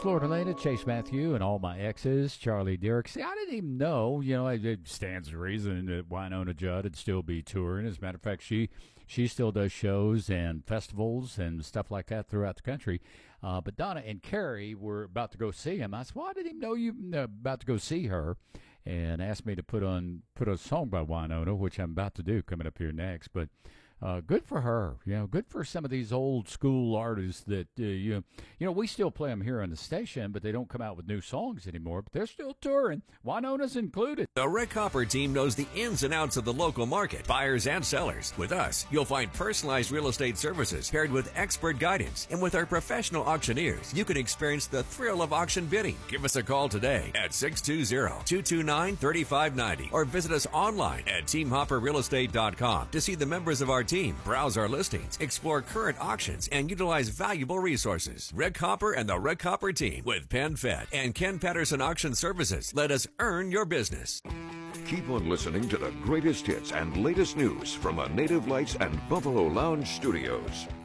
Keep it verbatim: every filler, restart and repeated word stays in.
Florida Lady, Chase Matthew, and all my exes, Charlie Derrick. See, I didn't even know, you know, it stands to reason that Wynonna Judd would still be touring. As a matter of fact, she she still does shows and festivals and stuff like that throughout the country. Uh, but Donna and Carrie were about to go see him. I said, well, I didn't even know you were about to go see her, and asked me to put on put a song by Wynonna, which I'm about to do coming up here next. But Uh, good for her, you know. Good for some of these old school artists that uh, you know. You know, we still play them here on the station, but they don't come out with new songs anymore. But they're still touring. Wynonna's included. The Rick Hopper team knows the ins and outs of the local market, buyers and sellers. With us, you'll find personalized real estate services paired with expert guidance, and with our professional auctioneers, you can experience the thrill of auction bidding. Give us a call today at six two zero, two two nine, three five nine zero, or visit us online at team hopper real estate dot com to see the members of our team, browse our listings, explore current auctions, and utilize valuable resources. Rick Hopper and the Rick Hopper team with Penn Fed and Ken Patterson Auction Services. Let us earn your business. Keep on listening to the greatest hits and latest news from the Native Lights and Buffalo Lounge Studios.